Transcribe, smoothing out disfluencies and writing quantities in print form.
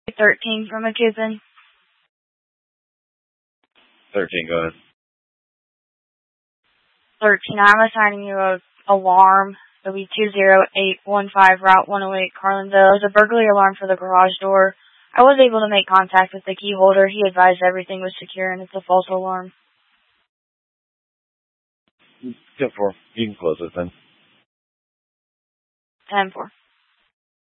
13 from McKibbin. 13, go ahead. 13, I'm assigning you a alarm. It'll be 20815 Route 108, Carlinville. It's a burglary alarm for the garage door. I was able to make contact with the key holder. He advised everything was secure and it's a false alarm. 10-4. You can close it then. 10-4.